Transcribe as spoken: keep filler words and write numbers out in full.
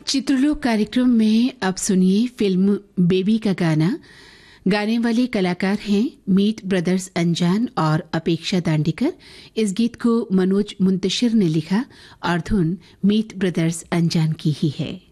चित्रलोक कार्यक्रम में अब सुनिए फिल्म बेबी का गाना। गाने वाले कलाकार हैं मीत ब्रदर्स अंजान और अपेक्षा दांडीकर। इस गीत को मनोज मुंतशिर ने लिखा और धुन मीत ब्रदर्स अंजान की ही है।